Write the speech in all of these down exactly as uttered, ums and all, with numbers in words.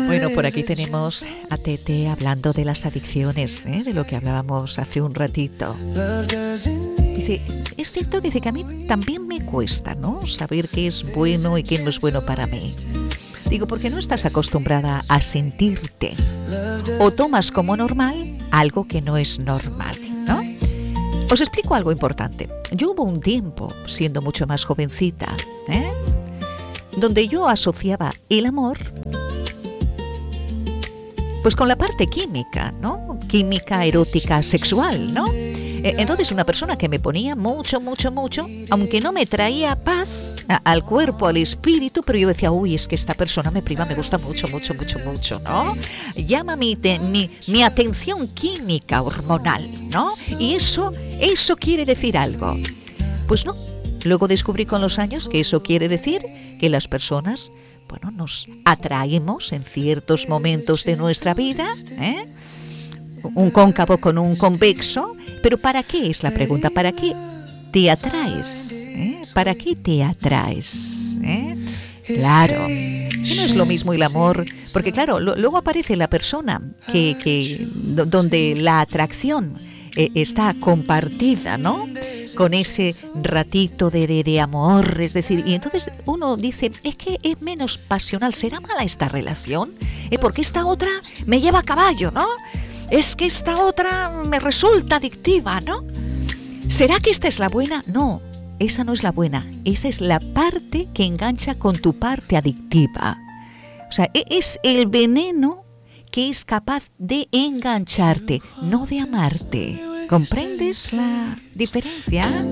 Bueno, por aquí tenemos a Tete hablando de las adicciones, ¿eh? De lo que hablábamos hace un ratito. Dice, es cierto, dice que a mí también me cuesta, ¿no? Saber qué es bueno y qué no es bueno para mí. Digo, porque no estás acostumbrada a sentirte o tomas como normal algo que no es normal, ¿no? Os explico algo importante. Yo hubo un tiempo, siendo mucho más jovencita, ¿eh? donde yo asociaba el amor pues con la parte química, ¿no? Química, erótica, sexual, ¿no? Entonces una persona que me ponía mucho, mucho, mucho, aunque no me traía paz a, al cuerpo, al espíritu, pero yo decía, uy, es que esta persona me priva, me gusta mucho, mucho, mucho, mucho, ¿no? Llama mi, te, mi, mi atención química, hormonal, ¿no? Y eso, eso quiere decir algo. Pues no. Luego descubrí con los años que eso quiere decir que las personas, bueno, nos atraemos en ciertos momentos de nuestra vida, ¿eh? Un cóncavo con un convexo, pero ¿para qué es la pregunta? ¿Para qué te atraes? ¿Eh? ¿Para qué te atraes? ¿Eh? Claro, que no es lo mismo el amor, porque claro, lo, luego aparece la persona que, que do, donde la atracción eh, está compartida, ¿no? Con ese ratito de, de, de amor, es decir, y entonces uno dice, es que es menos pasional, ¿será mala esta relación? ¿Eh? Porque esta otra me lleva a caballo, ¿no? Es que esta otra me resulta adictiva, ¿no? ¿Será que esta es la buena? No, esa no es la buena, esa es la parte que engancha con tu parte adictiva. O sea, es el veneno que es capaz de engancharte, no de amarte. ¿Comprendes la diferencia?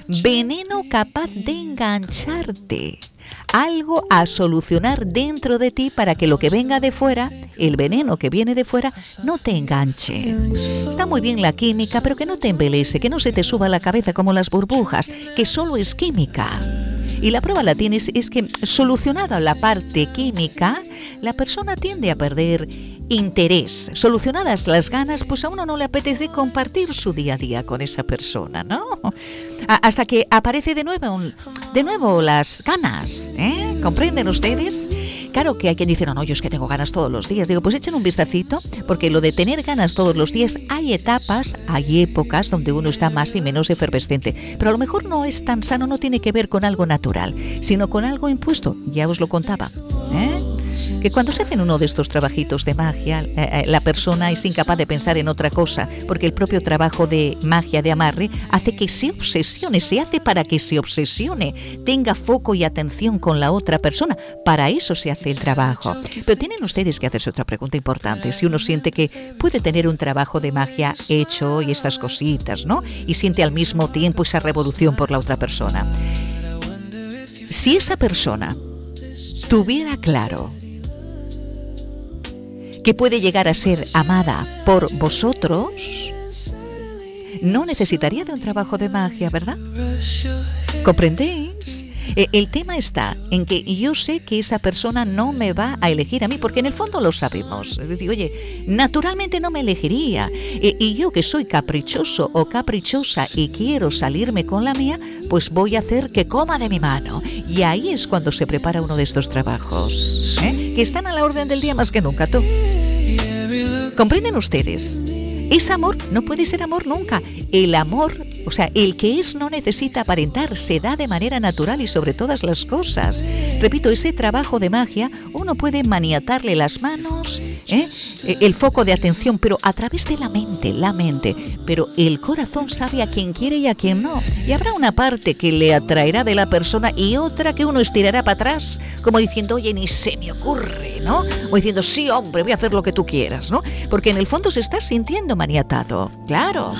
Veneno capaz de engancharte. Algo a solucionar dentro de ti para que lo que venga de fuera, el veneno que viene de fuera, no te enganche. Está muy bien la química, pero que no te embelese, que no se te suba a la cabeza como las burbujas, que solo es química. Y la prueba la tienes, es que solucionada la parte química, la persona tiende a perder interés. Solucionadas las ganas, pues a uno no le apetece compartir su día a día con esa persona, ¿no? Hasta que aparece de nuevo, de nuevo las ganas, ¿eh? ¿Comprenden ustedes? Claro que hay quien dice, no, no, yo es que tengo ganas todos los días. Digo, pues echen un vistacito, porque lo de tener ganas todos los días, hay etapas, hay épocas donde uno está más y menos efervescente. Pero a lo mejor no es tan sano, no tiene que ver con algo natural, sino con algo impuesto. Ya os lo contaba, ¿eh? Que cuando se hacen uno de estos trabajitos de magia, eh, la persona es incapaz de pensar en otra cosa, porque el propio trabajo de magia, de amarre, hace que se obsesione, se hace para que se obsesione, tenga foco y atención con la otra persona. Para eso se hace el trabajo. Pero tienen ustedes que hacerse otra pregunta importante. Si uno siente que puede tener un trabajo de magia hecho y estas cositas, ¿no? Y siente al mismo tiempo esa revolución por la otra persona. Si esa persona tuviera claro que puede llegar a ser amada por vosotros, no necesitaría de un trabajo de magia, ¿verdad? ¿Comprendéis? Eh, el tema está en que yo sé que esa persona no me va a elegir a mí, porque en el fondo lo sabemos. Es decir, oye, naturalmente no me elegiría. Eh, y yo que soy caprichoso o caprichosa y quiero salirme con la mía, pues voy a hacer que coma de mi mano. Y ahí es cuando se prepara uno de estos trabajos, ¿eh? Que están a la orden del día más que nunca. ¿Tú? ¿Comprenden ustedes? Es amor, no puede ser amor nunca. El amor, o sea, el que es no necesita aparentar, se da de manera natural y sobre todas las cosas. Repito, ese trabajo de magia, uno puede maniatarle las manos, ¿eh? el foco de atención, pero a través de la mente, la mente. Pero el corazón sabe a quién quiere y a quién no. Y habrá una parte que le atraerá de la persona y otra que uno estirará para atrás, como diciendo, oye, ni se me ocurre, ¿no? O diciendo, sí, hombre, voy a hacer lo que tú quieras, ¿no? Porque en el fondo se está sintiendo maniatado, claro.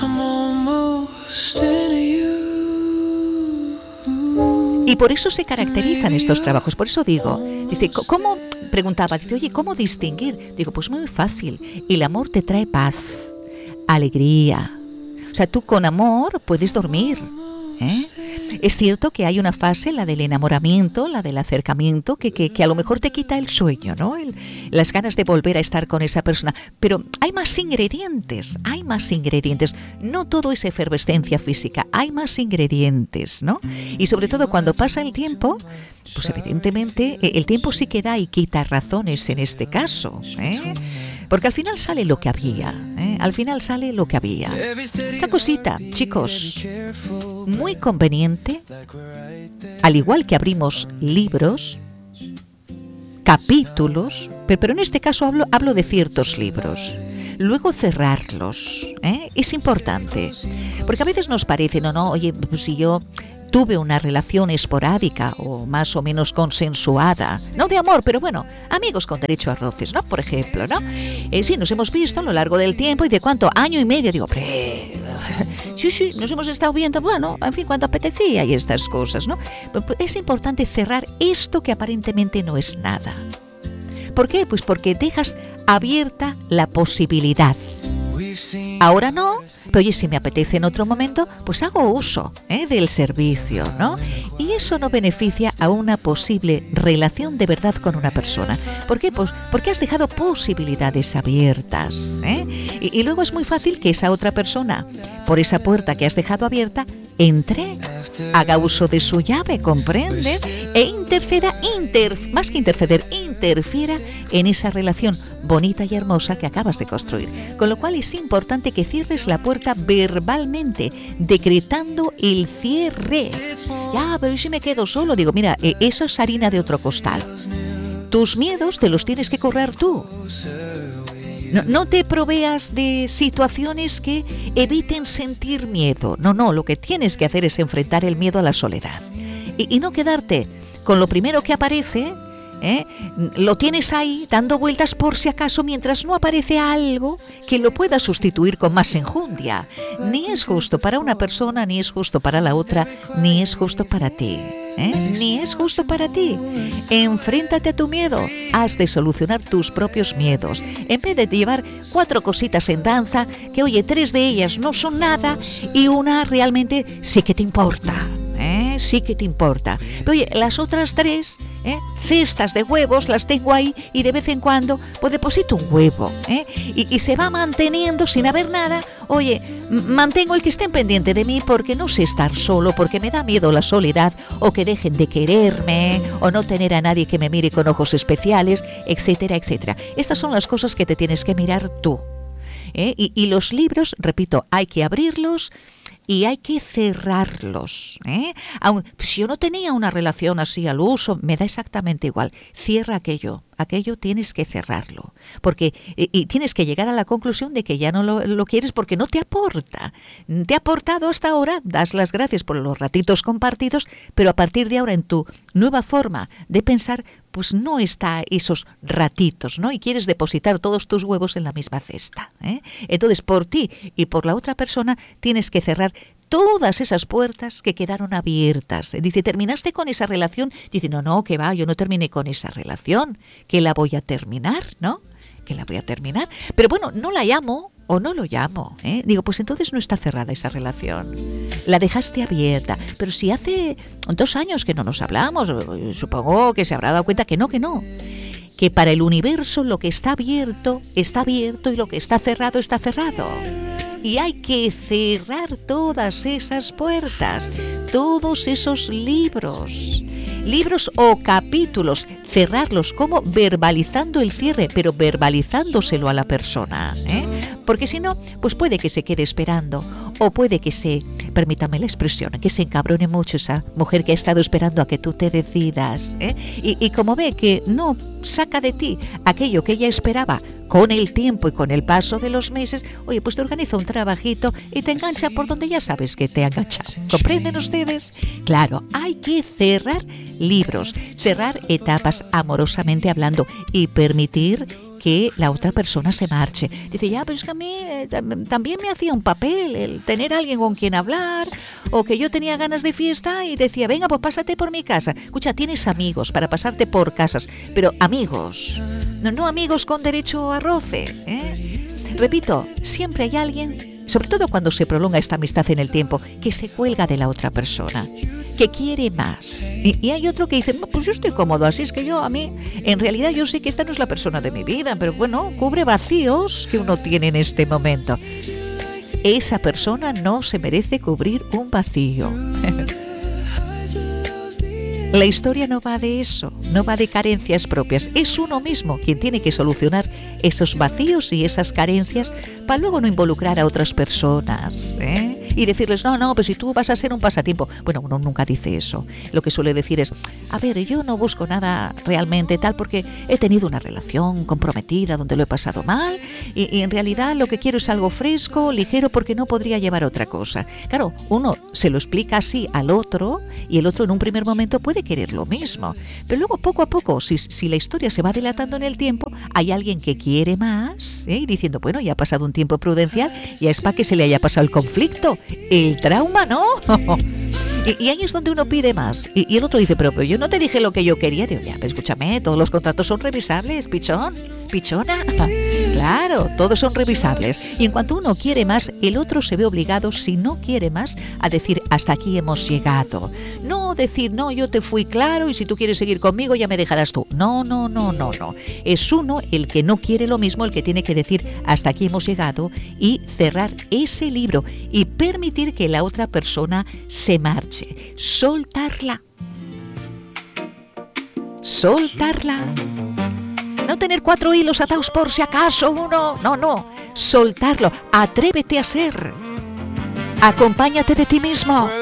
Y por eso se caracterizan estos trabajos. Por eso digo, dice, ¿cómo? Preguntaba, dice, oye, ¿cómo distinguir? Digo, pues muy fácil. El amor te trae paz, alegría. O sea, tú con amor puedes dormir. ¿eh? Es cierto que hay una fase, la del enamoramiento, la del acercamiento, que, que, que a lo mejor te quita el sueño, ¿no? El, las ganas de volver a estar con esa persona. Pero hay más ingredientes, hay más ingredientes. No todo es efervescencia física, hay más ingredientes, ¿no? Y sobre todo cuando pasa el tiempo, pues evidentemente el tiempo sí que da y quita razones en este caso, ¿eh? Porque al final sale lo que había, ¿eh? Al final sale lo que había. Otra cosita, chicos, muy conveniente, al igual que abrimos libros, capítulos, pero en este caso hablo, hablo de ciertos libros, luego cerrarlos, ¿eh? Es importante, porque a veces nos parece, no, no, oye, pues si yo tuve una relación esporádica o más o menos consensuada, no de amor, pero bueno, amigos con derecho a roces, ¿no? Por ejemplo, ¿no? Eh, sí, nos hemos visto a lo largo del tiempo y de cuánto, año y medio, digo, pre... sí, sí, nos hemos estado viendo, bueno, en fin, cuando apetecía y estas cosas, ¿no? Es importante cerrar esto que aparentemente no es nada. ¿Por qué? Pues porque dejas abierta la posibilidad. Ahora no, pero oye, si me apetece en otro momento, pues hago uso, ¿eh? del servicio, ¿no? Y eso no beneficia a una posible relación de verdad con una persona. ¿Por qué? Pues porque has dejado posibilidades abiertas, ¿eh? Y, y luego es muy fácil que esa otra persona, por esa puerta que has dejado abierta, entre, haga uso de su llave, comprende, e interceda, inter, más que interceder, interfiera en esa relación bonita y hermosa que acabas de construir. Con lo cual es importante que cierres la puerta verbalmente, decretando el cierre. Ya, pero ¿y si me quedo solo? Digo, mira, eh, eso es harina de otro costal. Tus miedos te los tienes que correr tú. No, no te proveas de situaciones que eviten sentir miedo. No, no, lo que tienes que hacer es enfrentar el miedo a la soledad. Y, y no quedarte con lo primero que aparece, ¿eh? Lo tienes ahí dando vueltas por si acaso mientras no aparece algo que lo pueda sustituir con más enjundia. Ni es justo para una persona, ni es justo para la otra, ni es justo para ti. ¿Eh? Ni es justo para ti. Enfréntate a tu miedo. Has de solucionar tus propios miedos. En vez de llevar cuatro cositas en danza, que oye, tres de ellas no son nada y una realmente sí que te importa. ¿Eh? Sí que te importa. Pero oye, las otras tres, ¿eh? cestas de huevos, las tengo ahí y de vez en cuando pues deposito un huevo, ¿eh? y, y se va manteniendo sin haber nada. Oye, m- mantengo el que estén pendiente de mí porque no sé estar solo, porque me da miedo la soledad, o que dejen de quererme, o no tener a nadie que me mire con ojos especiales, etcétera, etcétera. Estas son las cosas que te tienes que mirar tú. ¿Eh? Y, y los libros, repito, hay que abrirlos y hay que cerrarlos, ¿eh? Aun, si yo no tenía una relación así al uso, me da exactamente igual. Cierra aquello, aquello tienes que cerrarlo, porque y, y tienes que llegar a la conclusión de que ya no lo, lo quieres porque no te aporta. Te ha aportado hasta ahora, das las gracias por los ratitos compartidos, pero a partir de ahora en tu nueva forma de pensar, pues no está esos ratitos, ¿no? Y quieres depositar todos tus huevos en la misma cesta, ¿eh? Entonces, por ti y por la otra persona tienes que cerrar todas esas puertas que quedaron abiertas. Dice, ¿terminaste con esa relación? Dice, no, no, que va, yo no terminé con esa relación, que la voy a terminar, ¿no? Que la voy a terminar. Pero bueno, no la llamo o no lo llamo, ¿eh? Digo, pues entonces no está cerrada esa relación. La dejaste abierta. Pero si hace dos años que no nos hablamos, supongo que se habrá dado cuenta que no, que no. Que para el universo lo que está abierto, está abierto y lo que está cerrado, está cerrado. Y hay que cerrar todas esas puertas, todos esos libros, libros o capítulos, cerrarlos como verbalizando el cierre, pero verbalizándoselo a la persona, ¿eh? Porque si no, pues puede que se quede esperando, o puede que se, permítame la expresión, que se encabrone mucho esa mujer que ha estado esperando a que tú te decidas, ¿eh? Y, y como ve que no saca de ti aquello que ella esperaba, con el tiempo y con el paso de los meses, oye, pues te organiza un trabajito y te engancha por donde ya sabes que te ha enganchado. ¿Comprenden ustedes? Claro, hay que cerrar libros, cerrar etapas amorosamente hablando y permitir que la otra persona se marche. Dice, ya, pero es que a mí eh, también me hacía un papel el tener a alguien con quien hablar, o que yo tenía ganas de fiesta y decía, venga, pues pásate por mi casa. Escucha, tienes amigos para pasarte por casas, pero amigos, no, no amigos con derecho a roce, ¿eh? Repito, siempre hay alguien, sobre todo cuando se prolonga esta amistad en el tiempo, que se cuelga de la otra persona, que quiere más. Y, y hay otro que dice, pues yo estoy cómodo, así es que yo a mí, en realidad yo sé que esta no es la persona de mi vida, pero bueno, cubre vacíos que uno tiene en este momento. Esa persona no se merece cubrir un vacío. La historia no va de eso, no va de carencias propias. Es uno mismo quien tiene que solucionar esos vacíos y esas carencias para luego no involucrar a otras personas, ¿eh? Y decirles, no, no, pues si tú vas a ser un pasatiempo. Bueno, uno nunca dice eso. Lo que suele decir es, a ver, yo no busco nada realmente tal porque he tenido una relación comprometida donde lo he pasado mal y, y en realidad lo que quiero es algo fresco, ligero, porque no podría llevar otra cosa. Claro, uno se lo explica así al otro y el otro en un primer momento puede querer lo mismo. Pero luego poco a poco, si, si la historia se va dilatando en el tiempo, hay alguien que quiere más, ¿eh? Y diciendo, bueno, ya ha pasado un tiempo prudencial, ya es para que se le haya pasado el conflicto. El trauma, ¿no? Y, y ahí es donde uno pide más. Y, y el otro dice, pero, pero yo no te dije lo que yo quería. Digo, ya, escúchame, todos los contratos son revisables, pichón, pichona. Claro, todos son revisables. Y en cuanto uno quiere más, el otro se ve obligado, si no quiere más, a decir, hasta aquí hemos llegado. No decir, no, yo te fui claro y si tú quieres seguir conmigo ya me dejarás tú. No, no, no, no, no. Es uno el que no quiere lo mismo, el que tiene que decir, hasta aquí hemos llegado y cerrar ese libro y permitir que la otra persona se marche. Soltarla. Soltarla. No tener cuatro hilos atados por si acaso uno. No, no. Soltarlo. Atrévete a ser. Acompáñate de ti mismo.